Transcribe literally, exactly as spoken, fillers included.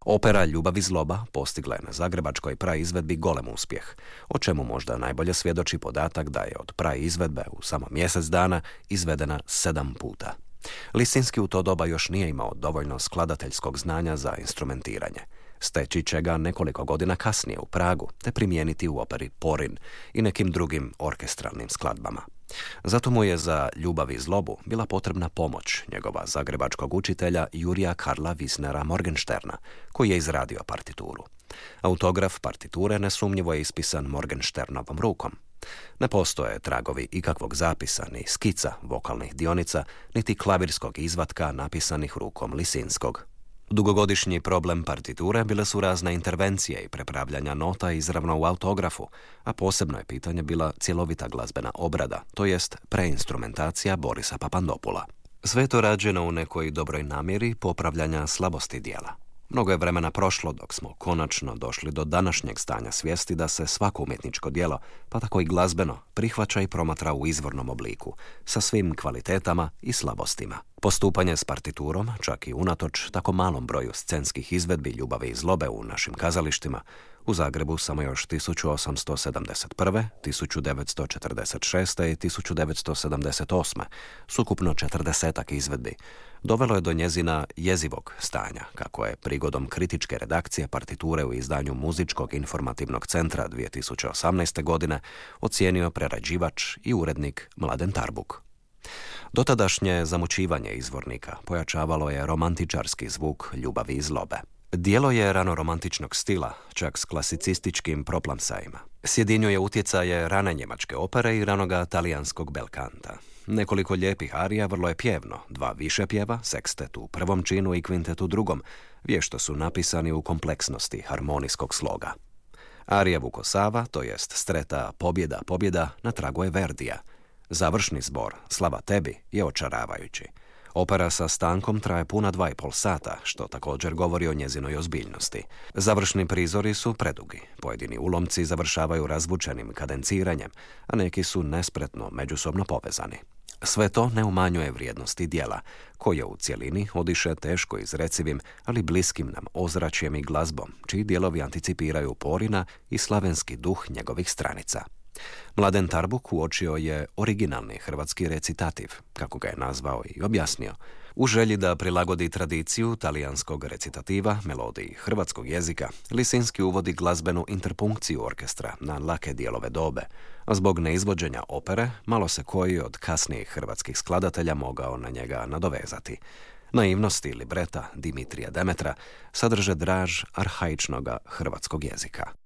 Opera Ljubav i zloba postigla je na zagrebačkoj praizvedbi golem uspjeh, o čemu možda najbolje svjedoči podatak da je od praizvedbe u samo mjesec dana izvedena sedam puta. Lisinski u to doba još nije imao dovoljno skladateljskog znanja za instrumentiranje, steći će ga nekoliko godina kasnije u Pragu te primijeniti u operi Porin i nekim drugim orkestralnim skladbama. Zato mu je za Ljubav i zlobu bila potrebna pomoć njegova zagrebačkog učitelja Jurija Karla Wisnera Morgensterna, koji je izradio partituru. Autograf partiture nesumnjivo je ispisan Morgensternovom rukom. Ne postoje tragovi ikakvog zapisa, ni skica vokalnih dionica, niti klavirskog izvatka napisanih rukom Lisinskog. Dugogodišnji problem partiture bile su razne intervencije i prepravljanja nota izravno u autografu, a posebno je pitanje bila cjelovita glazbena obrada, to jest preinstrumentacija Borisa Papandopula. Sve je to rađeno u nekoj dobroj namjeri popravljanja slabosti dijela. Mnogo je vremena prošlo dok smo konačno došli do današnjeg stanja svijesti da se svako umjetničko djelo, pa tako i glazbeno, prihvaća i promatra u izvornom obliku, sa svim kvalitetama i slabostima. Postupanje s partiturom, čak i unatoč tako malom broju scenskih izvedbi Ljubavi i zlobe u našim kazalištima, u Zagrebu samo još tisuću osamsto sedamdeset prve, tisuću devetsto četrdeset šeste i tisuću devetsto sedamdeset osme, sukupno četrdesetak izvedbi, dovelo je do njezina jezivog stanja, kako je prigodom kritičke redakcije partiture u izdanju Muzičkog informativnog centra dvije tisuće osamnaeste. godine ocijenio prerađivač i urednik Mladen Tarbuk. Dotadašnje zamućivanje izvornika pojačavalo je romantičarski zvuk Ljubavi i zlobe. Dijelo je ranoromantičnog stila, čak s klasicističkim proplamsajima. Sjedinjuje utjecaje rane njemačke opere i ranoga talijanskog belkanta. Nekoliko lijepih arija vrlo je pjevno, dva više pjeva, sekstet u prvom činu i kvintet u drugom, vješto su napisani u kompleksnosti harmonijskog sloga. Arija Vukosava, to jest streta Pobjeda, pobjeda, na tragu je Verdija. Završni zbor, Slava tebi, je očaravajući. Opera sa stankom traje puna dva i pol sata, što također govori o njezinoj ozbiljnosti. Završni prizori su predugi, pojedini ulomci završavaju razvučenim kadenciranjem, a neki su nespretno međusobno povezani. Sve to ne umanjuje vrijednosti dijela, koje u cjelini odiše teško izrecivim, ali bliskim nam ozračjem i glazbom, čiji dijelovi anticipiraju Porina i slavenski duh njegovih stranica. Mladen Tarbuk uočio je originalni hrvatski recitativ, kako ga je nazvao i objasnio, u želji da prilagodi tradiciju talijanskog recitativa melodiji hrvatskog jezika. Lisinski uvodi glazbenu interpunkciju orkestra na lake dijelove dobe, a zbog neizvođenja opere malo se koji od kasnijih hrvatskih skladatelja mogao na njega nadovezati. Naivnosti libreta Dimitrija Demetra sadrže draž arhaičnoga hrvatskog jezika.